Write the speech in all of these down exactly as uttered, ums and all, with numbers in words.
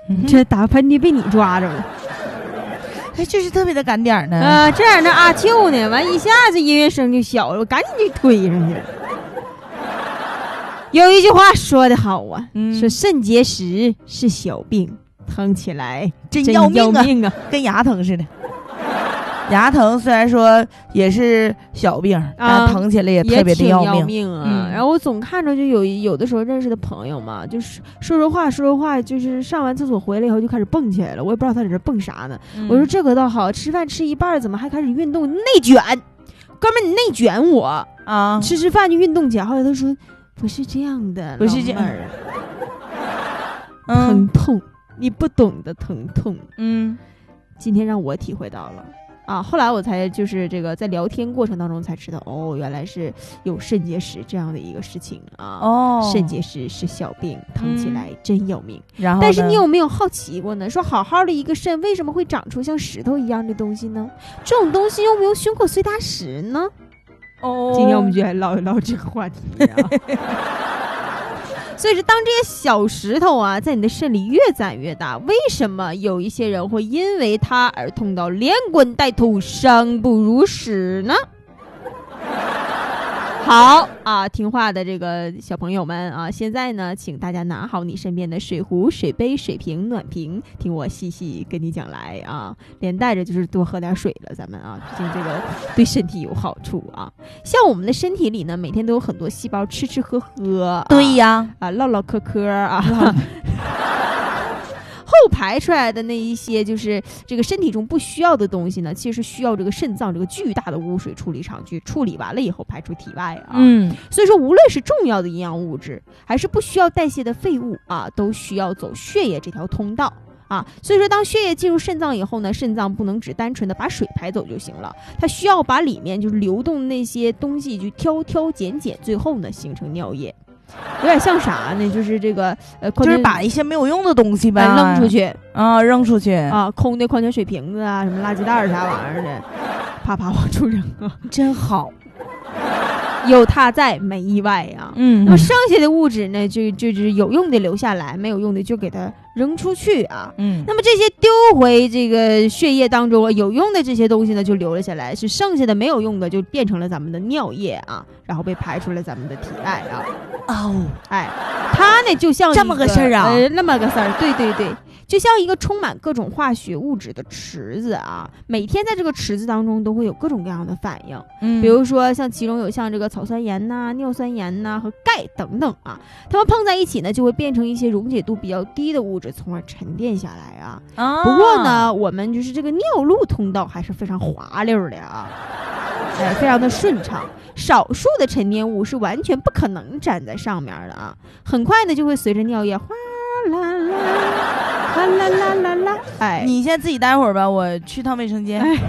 嗯、这打喷嚏被你抓着了。 哎，就是特别的赶点呢。 啊、呃，这样的阿秋呢，完一下子音乐声就小了，我赶紧就推上去了。有一句话说得好啊，嗯、说肾结石是小病，疼起来真要命 啊, 真要命啊， 跟牙疼似的。牙疼虽然说也是小病，啊、但疼起来也特别的要命, 要命啊、嗯！然后我总看着就有有的时候认识的朋友嘛，就是说说话说说话，就是上完厕所回来以后就开始蹦起来了，我也不知道他在这蹦啥呢。嗯、我说这个倒好，吃饭吃一半怎么还开始运动内卷？哥们儿，你内卷我啊！吃吃饭就运动起来。后来他说不是这样的， 不是这样， 疼痛，你不懂得疼痛。 嗯， 今天让我体会到了。啊，后来我才就是这个在聊天过程当中才知道，哦，原来是有肾结石这样的一个事情啊。 哦， 肾结石是小病，疼起来真要命。 嗯、然后， 但是你有没有好奇过呢？说好好的一个肾，为什么会长出像石头一样的东西呢？这种东西有没有胸口碎大石呢？ 哦， 今天我们就来唠一唠这个话题啊。所以说当这些小石头啊在你的肾里越攒越大，为什么有一些人会因为它而痛到连滚带吐生不如死呢？好啊，听话的这个小朋友们啊，现在呢请大家拿好你身边的水壶、水杯、水瓶、暖瓶，听我细细跟你讲来啊，连带着就是多喝点水了，咱们啊，毕竟这个对身体有好处啊。像我们的身体里呢，每天都有很多细胞吃吃喝喝， 对呀， 啊唠唠嗑嗑啊。后排出来的那一些就是这个身体中不需要的东西呢，其实需要这个肾脏这个巨大的污水处理厂去处理完了以后排出体外啊。 嗯， 所以说无论是重要的营养物质还是不需要代谢的废物啊，都需要走血液这条通道啊。所以说当血液进入肾脏以后呢，肾脏不能只单纯的把水排走就行了，它需要把里面就是流动那些东西去挑挑拣拣，最后呢形成尿液。有点像啥呢？就是这个呃， 就是把一些没有用的东西呗扔出去啊，扔出去啊，空的矿泉水瓶子啊，什么垃圾袋啥玩意儿的，啪啪往出扔啊， 真好。 有它在没意外啊。 嗯， 那么剩下的物质呢，就就是有用的留下来，没有用的就给它扔出去啊。 嗯， 那么这些丢回这个血液当中，有用的这些东西呢就留了下来，是剩下的没有用的就变成了咱们的尿液啊，然后被排出了咱们的体外啊。 哦， 哎，它呢就像这么个事儿啊， 呃，那么个事儿，对对对。就像一个充满各种化学物质的池子啊，每天在这个池子当中都会有各种各样的反应，嗯，比如说像其中有像这个草酸盐呐、尿酸盐呐和钙等等啊，它们碰在一起呢，就会变成一些溶解度比较低的物质，从而沉淀下来啊。啊不过呢，我们就是这个尿路通道还是非常滑溜的啊，哎，非常的顺畅。少数的沉淀物是完全不可能粘在上面的啊，很快呢就会随着尿液哗啦啦。啦啦啦啦啦！哎， 你先自己待会儿吧，我去趟卫生间。哎、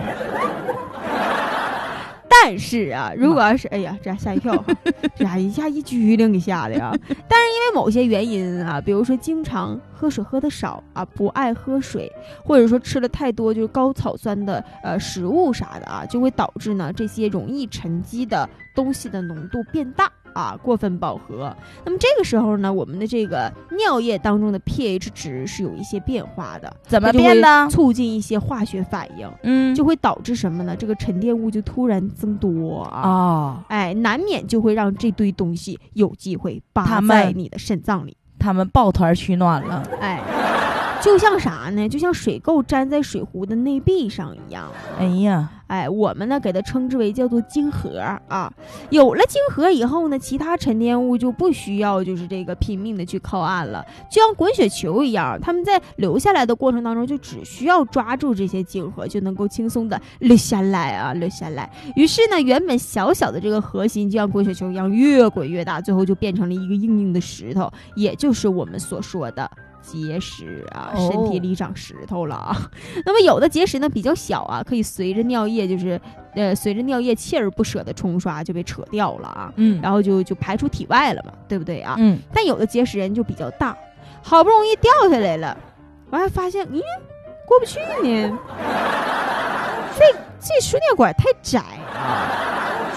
但是啊，如果要是哎呀，这样吓一跳，这样一下一激灵给吓的呀。但是因为某些原因啊，比如说经常喝水喝的少啊，不爱喝水，或者说吃了太多就是高草酸的呃食物啥的啊，就会导致呢这些容易沉积的东西的浓度变大。啊，过分饱和。那么这个时候呢，我们的这个尿液当中的 pH 值是有一些变化的。 怎么变的？ 促进一些化学反应，嗯，就会导致什么呢？这个沉淀物就突然增多啊，哦、哎，难免就会让这堆东西有机会扒在你的肾脏里， 他们抱团取暖了， 哎。就像啥呢？就像水垢粘在水壶的内壁上一样。 哎呀， 哎，我们呢给它称之为叫做晶核啊。有了晶核以后呢，其他沉淀物就不需要就是这个拼命的去靠岸了，就像滚雪球一样，它们在流下来的过程当中就只需要抓住这些晶核，就能够轻松的流下来啊，流下来。于是呢，原本小小的这个核心就像滚雪球一样越滚越大，最后就变成了一个硬硬的石头，也就是我们所说的结石啊，身体里长石头了啊。Oh. 那么有的结石呢比较小啊，可以随着尿液就是呃随着尿液锲而不舍的冲刷就被扯掉了啊，嗯，然后就就排出体外了嘛，对不对啊？嗯。但有的结石人就比较大，好不容易掉下来了，我还发现，咦，过不去呢，这这输尿管太窄啊。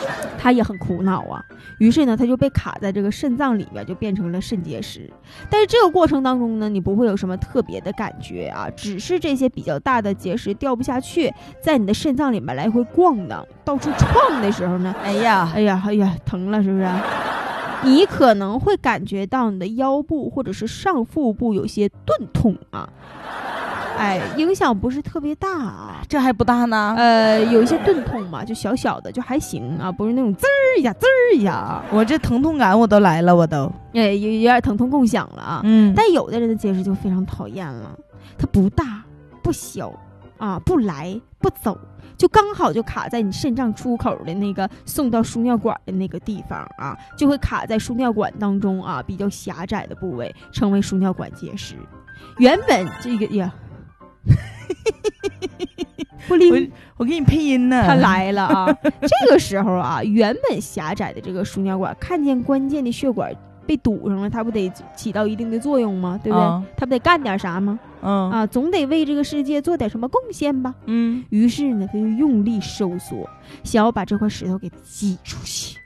他也很苦恼啊。于是呢，他就被卡在这个肾脏里面，就变成了肾结石。但是这个过程当中呢，你不会有什么特别的感觉啊，只是这些比较大的结石掉不下去，在你的肾脏里面来回逛荡，到处撞的时候呢， 哎呀， 哎呀，哎呀，疼了，是不是？你可能会感觉到你的腰部或者是上腹部有些钝痛啊。哎，影响不是特别大啊， 这还不大呢。 呃，有一些钝痛嘛，就小小的，就还行啊，不是那种滋儿一下滋儿一下啊。 我这疼痛感我都来了，我都哎，有有点疼痛共享了啊。 嗯， 但有的人的结石就非常讨厌了，它不大不小啊，不来不走，就刚好就卡在你肾脏出口的那个送到输尿管的那个地方啊，就会卡在输尿管当中啊比较狭窄的部位，成为输尿管结石。原本这个呀。不灵， 我我给你配音呢。 他来了啊！这个时候啊，原本狭窄的这个输尿管，看见关键的血管被堵上了，它不得起到一定的作用吗？对不对？嗯、它不得干点啥吗？ 嗯啊，总得为这个世界做点什么贡献吧。 嗯。 于是呢，他就用力收缩，想要把这块石头给挤出去。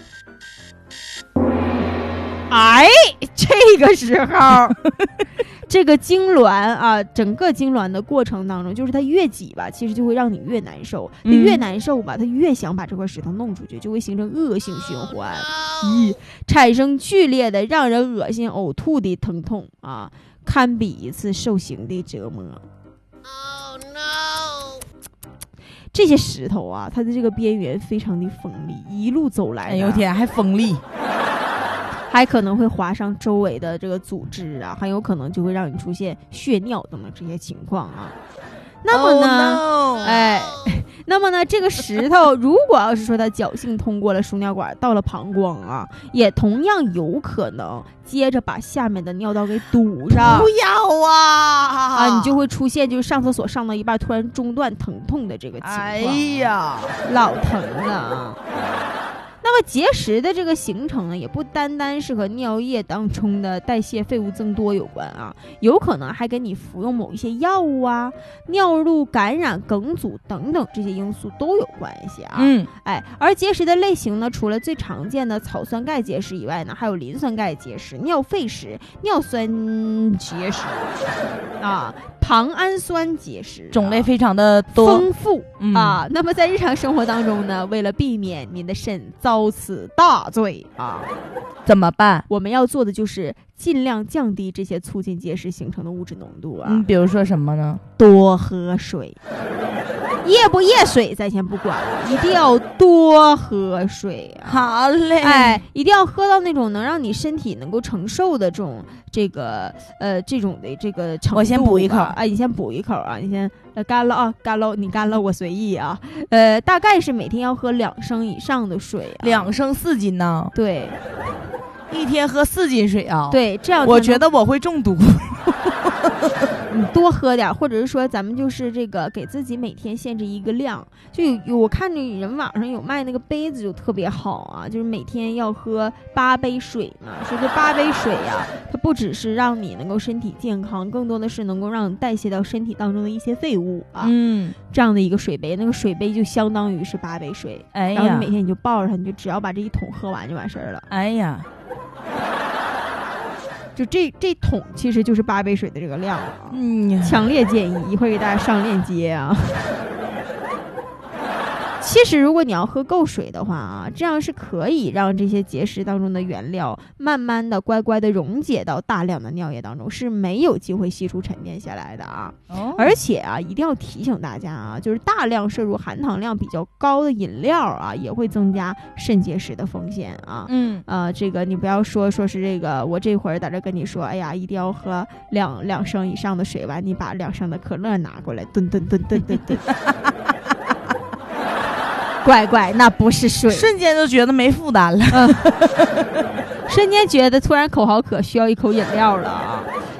哎，这个时候。这个痉挛啊，整个痉挛的过程当中，就是它越挤吧，其实就会让你越难受。它、嗯、越难受吧，它越想把这块石头弄出去，就会形成恶性循环，咦、哦，产生剧烈的、让人恶心、呕吐的疼痛啊，堪比一次受刑的折磨。Oh no！ 这些石头啊，它的这个边缘非常的锋利，一路走来， 哎呦天，还锋利。 还可能会划伤周围的这个组织啊，很有可能就会让你出现血尿等等这些情况啊。那么呢， oh, no. 哎，那么呢，这个石头如果要是说它侥幸通过了输尿管，到了膀胱啊，也同样有可能接着把下面的尿道给堵上。 不要啊！ 啊，你就会出现就是上厕所上到一半突然中断疼痛的这个情况。 哎呀， 老疼了啊！那么结石的这个形成呢，也不单单是和尿液当中的代谢废物增多有关啊，有可能还跟你服用某一些药物啊、尿路感染、梗阻等等这些因素都有关系啊。 嗯， 哎，而结石的类型呢，除了最常见的草酸钙结石以外呢，还有磷酸钙结石、尿废石、尿酸结石啊。旁氨酸结石、啊、 种类非常的多丰富、嗯、啊。那么在日常生活当中呢，为了避免您的肾遭此大罪啊， 怎么办？ 我们要做的就是尽量降低这些促进结石形成的物质浓度啊。 嗯，比如说什么呢？ 多喝水。夜不夜水咱先不管了，一定要多喝水啊。 好嘞， 哎，一定要喝到那种能让你身体能够承受的这种这个呃这种的这个程度。 我先补一口， 哎，你先补一口啊，你先呃干了啊，干了，你干了我随意啊。呃，大概是每天要喝两升以上的水、啊， 两升四斤呢？ 对， 一天喝四斤水啊？ 对，这样我觉得我会中毒。 你多喝点，或者是说咱们就是这个给自己每天限制一个量，就有有我看着人网上有卖那个杯子就特别好啊，就是每天要喝八杯水嘛。说这八杯水啊，它不只是让你能够身体健康，更多的是能够让你代谢到身体当中的一些废物啊。 嗯， 这样的一个水杯，那个水杯就相当于是八杯水。 哎呀， 然后你每天你就抱着它，你就只要把这一桶喝完就完事儿了。 哎呀。 就这这桶其实就是八杯水的这个量了啊， 嗯， 强烈建议一会儿给大家上链接啊。其实如果你要喝够水的话啊，这样是可以让这些结石当中的原料慢慢的乖乖的溶解到大量的尿液当中，是没有机会析出沉淀下来的啊。 哦、 而且啊，一定要提醒大家啊，就是大量摄入含糖量比较高的饮料啊，也会增加肾结石的风险啊。 嗯， 呃，这个你不要说说是这个，我这会儿在这跟你说，哎呀，一定要喝两两升以上的水吧，你把两升的可乐拿过来，吨吨吨吨吨吨。乖乖，那不是水， 瞬间就觉得没负担了， 嗯、瞬间觉得突然口好渴，需要一口饮料了啊！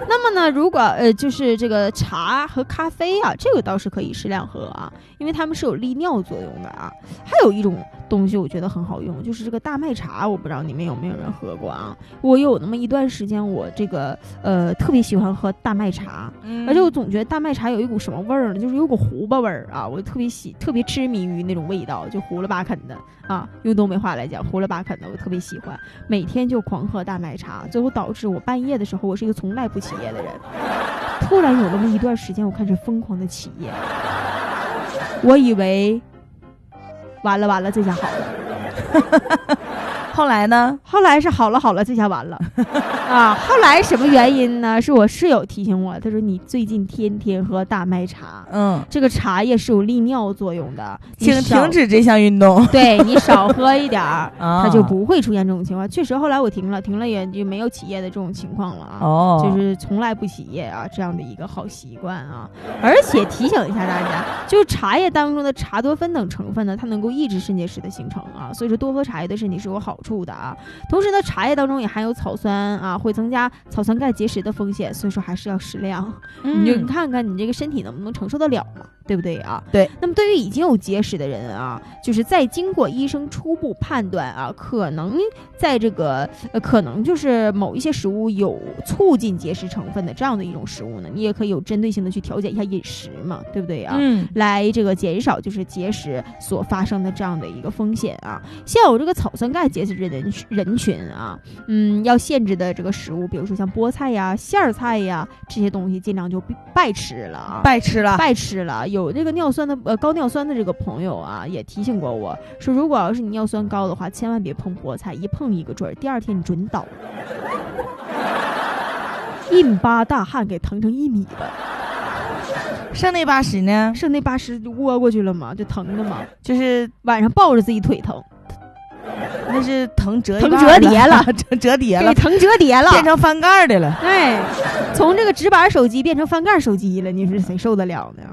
那么呢，如果呃就是这个茶和咖啡啊，这个倒是可以适量喝啊，因为它们是有利尿作用的啊。还有一种东西我觉得很好用，就是这个大麦茶，我不知道你们有没有人喝过啊？我有那么一段时间，我这个呃特别喜欢喝大麦茶， 嗯、 而且我总觉得大麦茶有一股什么味儿呢？就是有股胡巴味儿啊，我特别喜特别痴迷于那种味道，就胡了巴啃的啊，用东北话来讲，胡了巴啃的，我特别喜欢，每天就狂喝大麦茶，最后导致我半夜的时候，我是一个从来不起夜的人。突然有那么一段时间，我开始疯狂的起夜，我以为完了完了，这下好了。 后来呢？ 后来是好了好了，这下完了啊！后来什么原因呢？是我室友提醒我，他说你最近天天喝大麦茶， 嗯， 这个茶叶是有利尿作用的， 请停止这项运动。 对，你少喝一点儿， 啊、 它就不会出现这种情况。确实，后来我停了，停了也就没有起夜的这种情况了啊。 哦， 就是从来不起夜啊，这样的一个好习惯啊。而且提醒一下大家，就茶叶当中的茶多酚等成分呢，它能够抑制肾结石的形成啊，所以说多喝茶叶对身体是有好处的啊。同时呢，茶叶当中也含有草酸啊，会增加草酸钙结石的风险，所以说还是要适量。嗯、你就看看你这个身体能不能承受得了嘛，对不对啊？ 对。 那么对于已经有结石的人啊，就是在经过医生初步判断啊，可能在这个呃，可能就是某一些食物有促进结石成分的这样的一种食物呢，你也可以有针对性的去调节一下饮食嘛，对不对啊？ 嗯， 来这个减少就是结石所发生的这样的一个风险啊。像有这个草酸钙结石的人人群啊，嗯，要限制的这个食物，比如说像菠菜呀、馅儿菜呀这些东西，尽量就拜吃了啊， 拜吃了， 拜吃了。有这个尿酸的呃高尿酸的这个朋友啊，也提醒过我说，如果要是你尿酸高的话，千万别碰菠菜，一碰一个准儿，第二天你准倒，一米八大汉给疼成一米吧。 剩那八十呢？ 剩那八十就窝过去了嘛，就疼的嘛， 就是晚上抱着自己腿疼。 那是疼折疼折叠了， 折折叠了， 疼折叠了， 变成翻盖的了。 哎，从这个直板手机变成翻盖手机了，你是谁受得了呢？